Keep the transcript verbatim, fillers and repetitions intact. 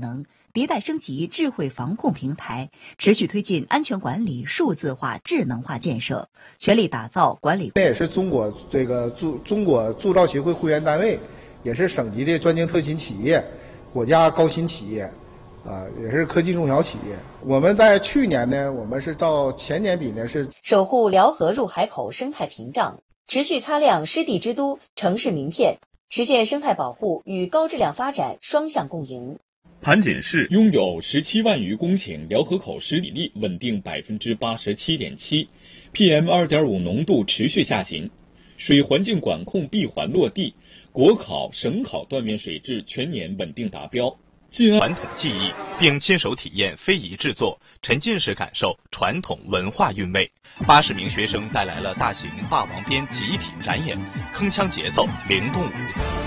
能，迭代升级智慧防控平台，持续推进安全管理数字化、智能化建设，全力打造管理。 这也是中国这个铸中国铸造协会会员单位，也是省级的专精特新企业、国家高新企业，啊，也是科技中小企业。我们在去年呢，我们是照前年比呢是守护辽河入海口生态屏障，持续擦亮湿地之都城市名片，实现生态保护与高质量发展双向共赢。 盘锦市拥有十七万余公顷辽河口湿地力稳定百分之八十七点七 ，P M 二点五浓度持续下行，水环境管控闭环落地，国考、省考断面水质全年稳定达标。 进传统技艺，并亲手体验非遗制作，沉浸式感受传统文化韵味。八十名学生带来了大型霸王鞭集体展演，铿锵节奏，灵动舞姿。